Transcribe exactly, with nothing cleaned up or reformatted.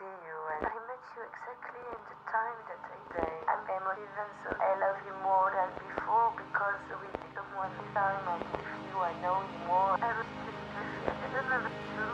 see you, and I met you exactly in the time that I say I'm emotive, and so I love you more than before because with someone this time and with you I know you more. I really believe I don't know the truth.